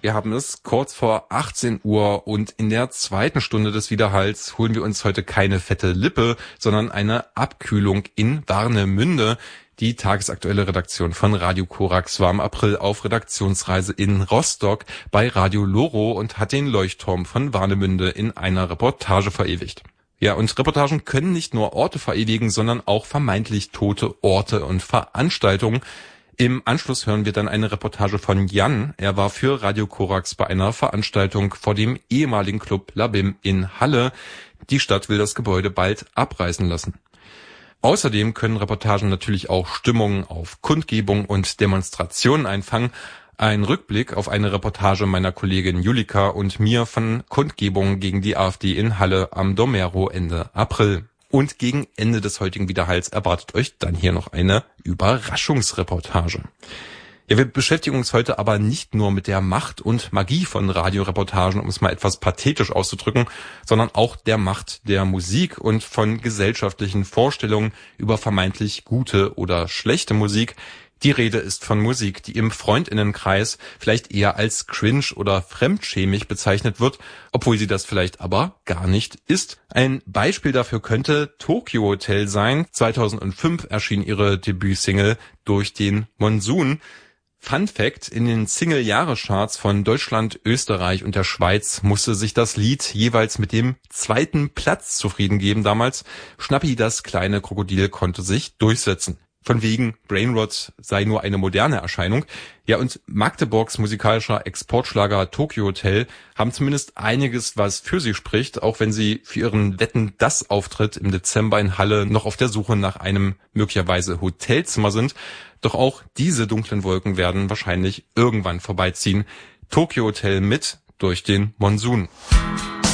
Wir haben es kurz vor 18 Uhr und in der zweiten Stunde des Widerhalls holen wir uns heute keine fette Lippe, sondern eine Abkühlung in Warnemünde. Die tagesaktuelle Redaktion von Radio Korax war im April auf Redaktionsreise in Rostock bei Radio Loro und hat den Leuchtturm von Warnemünde in einer Reportage verewigt. Ja, und Reportagen können nicht nur Orte verewigen, sondern auch vermeintlich tote Orte und Veranstaltungen. Im Anschluss hören wir dann eine Reportage von Jan. Er war für Radio Korax bei einer Veranstaltung vor dem ehemaligen Club Labim in Halle. Die Stadt will das Gebäude bald abreißen lassen. Außerdem können Reportagen natürlich auch Stimmungen auf Kundgebung und Demonstrationen einfangen. Ein Rückblick auf eine Reportage meiner Kollegin Julika und mir von Kundgebungen gegen die AfD in Halle am Domero Ende April. Und gegen Ende des heutigen Widerhalls erwartet euch dann hier noch eine Überraschungsreportage. Ja, wir beschäftigen uns heute aber nicht nur mit der Macht und Magie von Radioreportagen, um es mal etwas pathetisch auszudrücken, sondern auch der Macht der Musik und von gesellschaftlichen Vorstellungen über vermeintlich gute oder schlechte Musik. Die Rede ist von Musik, die im Freundinnenkreis vielleicht eher als cringe oder fremdschämig bezeichnet wird, obwohl sie das vielleicht aber gar nicht ist. Ein Beispiel dafür könnte Tokyo Hotel sein. 2005 erschien ihre Debütsingle Durch den Monsun. Fun Fact: In den Single-Jahrescharts von Deutschland, Österreich und der Schweiz musste sich das Lied jeweils mit dem 2. Platz zufrieden geben damals. Schnappi, das kleine Krokodil, konnte sich durchsetzen. Von wegen Brainrot sei nur eine moderne Erscheinung. Ja, und Magdeburgs musikalischer Exportschlager Tokyo Hotel haben zumindest einiges, was für sie spricht, auch wenn sie für ihren Wetten, das Auftritt im Dezember in Halle noch auf der Suche nach einem möglicherweise Hotelzimmer sind. Doch auch diese dunklen Wolken werden wahrscheinlich irgendwann vorbeiziehen. Tokyo Hotel mit Durch den Monsun.